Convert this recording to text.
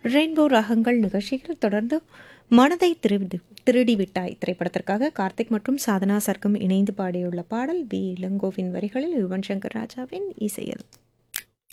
Rainbow ராகங்கள் நிகழ்ச்சியில் தொடர்ந்து மனதை திருடிவிட்டாய் திரைப்படத்திற்காக கார்த்திக் மற்றும் சாதனா சர்க்கம் இணைந்து பாடியுள்ள பாடல் வி இளங்கோவின் வரிகளில் யுவன் சங்கர் ராஜாவின் இசையில்.